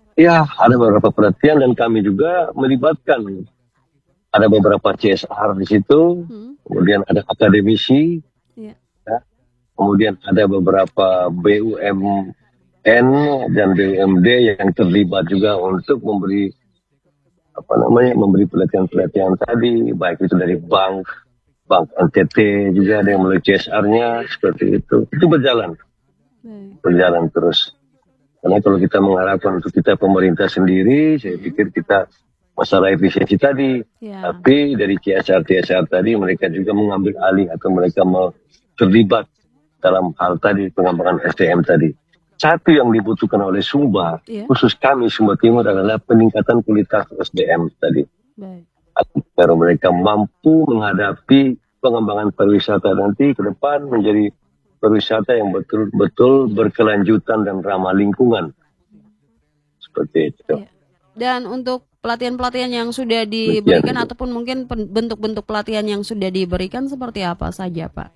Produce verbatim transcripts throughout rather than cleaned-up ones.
Ya, ada beberapa pelatihan dan kami juga melibatkan. Ada beberapa C S R di situ, Hmm. kemudian ada akademisi, Ya. ya, kemudian ada beberapa B U M N dan B U M D yang terlibat juga untuk memberi apa namanya memberi pelatihan-pelatihan tadi, baik itu dari bank, bank N T T juga ada yang melalui C S R-nya seperti itu. Itu berjalan, Baik. berjalan terus. Karena kalau kita mengharapkan untuk kita pemerintah sendiri, saya Hmm. pikir kita masalah efisiensi tadi. Ya. Tapi dari C S R-C S R tadi mereka juga mengambil alih atau mereka mau terlibat dalam hal tadi pengembangan S D M tadi. Satu yang dibutuhkan oleh Sumba, Ya. khusus kami Sumba Timur adalah peningkatan kualitas S D M tadi. Baik. Agar mereka mampu menghadapi pengembangan pariwisata nanti ke depan menjadi pariwisata yang betul-betul berkelanjutan dan ramah lingkungan. Seperti itu. Ya. Dan untuk pelatihan-pelatihan yang sudah diberikan Begitu. ataupun mungkin bentuk-bentuk pelatihan yang sudah diberikan seperti apa saja, Pak?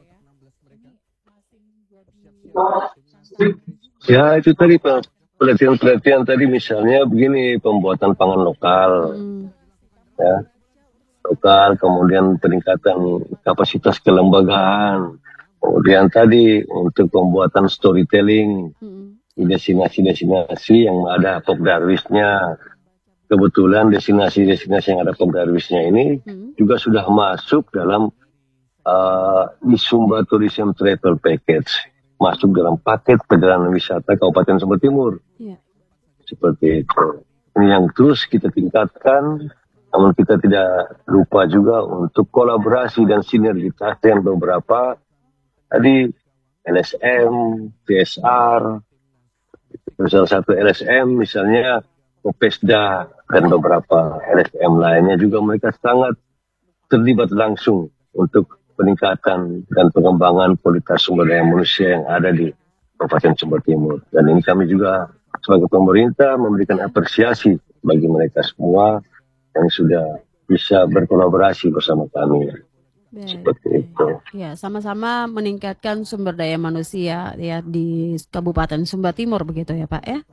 Ya itu tadi Pak, pelatihan-pelatihan tadi misalnya begini, pembuatan pangan lokal, Hmm. ya, lokal, kemudian peningkatan kapasitas kelembagaan, kemudian tadi untuk pembuatan storytelling Hmm. di destinasi-destinasi yang ada Pokdarwisnya. Kebetulan destinasi-destinasi yang ada Pokdarwisnya ini Hmm. juga sudah masuk dalam uh, di Sumba Tourism Travel Package, masuk dalam paket perjalanan wisata Kabupaten Sumba Timur. Ya. Seperti itu. Ini yang terus kita tingkatkan, namun kita tidak lupa juga untuk kolaborasi dan sinergitas dengan beberapa tadi L S M, P S R, salah satu L S M misalnya Kopesda dan beberapa L S M lainnya juga mereka sangat terlibat langsung untuk peningkatan dan pengembangan kualitas sumber daya manusia yang ada di Kabupaten Sumba Timur. Dan ini kami juga sebagai pemerintah memberikan apresiasi bagi mereka semua yang sudah bisa berkolaborasi bersama kami. Baik, Seperti baik. itu. Ya, sama-sama meningkatkan sumber daya manusia ya di Kabupaten Sumba Timur begitu ya, Pak ya?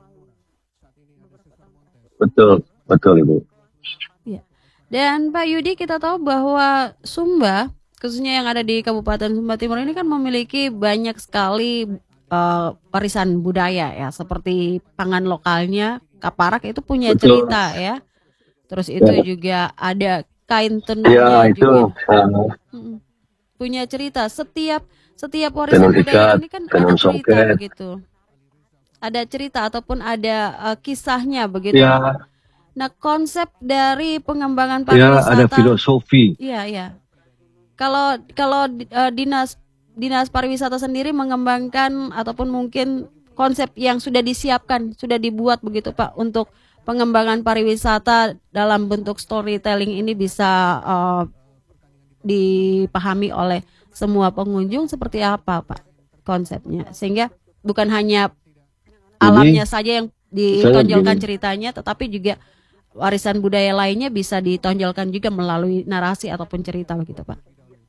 Betul, betul Ibu. Ya. Dan Pak Yudi, kita tahu bahwa Sumba, khususnya yang ada di Kabupaten Sumba Timur ini kan memiliki banyak sekali uh, warisan budaya ya, seperti pangan lokalnya, Kaparak itu punya Betul. cerita ya. Terus itu Ya. juga ada kain Ya tenunnya itu juga. uh, Mm-mm. Punya cerita. Setiap setiap warisan tenun budaya ikat, ini kan ada tenun cerita songket. begitu. Ada cerita ataupun ada uh, kisahnya begitu. Ya, Nah, konsep dari pengembangan ya ada pariwisata, filosofi. iya iya. Kalau kalau uh, dinas dinas pariwisata sendiri mengembangkan ataupun mungkin konsep yang sudah disiapkan, sudah dibuat begitu Pak untuk pengembangan pariwisata dalam bentuk storytelling ini bisa uh, dipahami oleh semua pengunjung seperti apa Pak konsepnya, sehingga bukan hanya alamnya Jadi, saja yang misalnya ditonjolkan begini. ceritanya, tetapi juga warisan budaya lainnya bisa ditonjolkan juga melalui narasi ataupun cerita begitu Pak.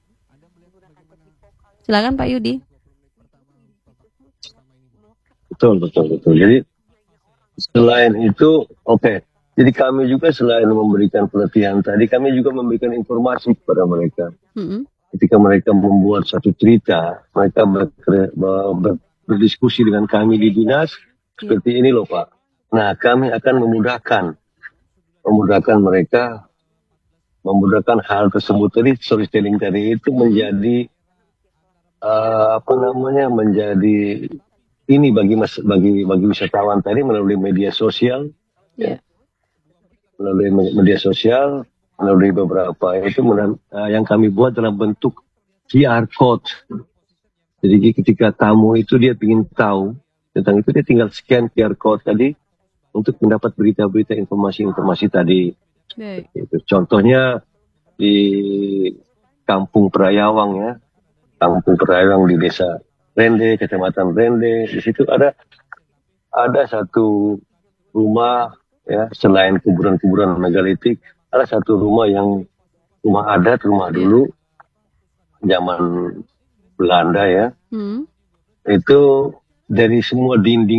Silakan Pak Yudi. Betul, betul, betul. Jadi selain itu, oke. Okay. Jadi kami juga selain memberikan pelatihan tadi, kami juga memberikan informasi kepada mereka. Mm-hmm. Ketika mereka membuat satu cerita, mereka ber, ber, berdiskusi dengan kami di dinas, yeah. Seperti ini loh Pak. Nah, kami akan memudahkan, memudahkan mereka, memudahkan hal tersebut tadi, storytelling tadi itu mm-hmm. menjadi, uh, apa namanya, menjadi ini bagi mas, bagi bagi wisatawan tadi melalui media sosial, yeah. Ya, melalui media sosial, melalui beberapa itu uh, yang kami buat dalam bentuk Q R code. Jadi ketika tamu itu dia ingin tahu tentang itu, dia tinggal scan Q R code tadi untuk mendapat berita-berita informasi-informasi tadi. Yeah. Itu contohnya di Kampung Perayawang ya, Kampung Perayawang di desa Rende, Kecamatan Rende. Di situ ada ada satu rumah ya, selain kuburan-kuburan megalitik, ada satu rumah yang rumah adat, rumah dulu zaman Belanda ya. Hmm. Itu dari semua dinding